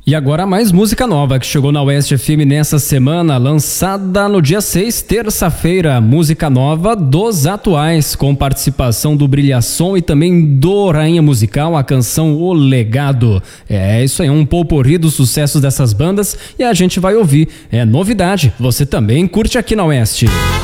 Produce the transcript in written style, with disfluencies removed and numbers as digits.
E agora mais música nova que chegou na Oeste FM nessa semana, lançada no dia 6, terça-feira. Música nova dos Atuais, com participação do Brilhação e também do Rainha Musical, a canção O Legado. É isso aí, um potpourri dos sucessos dessas bandas e a gente vai ouvir. É novidade, você também curte aqui na Oeste.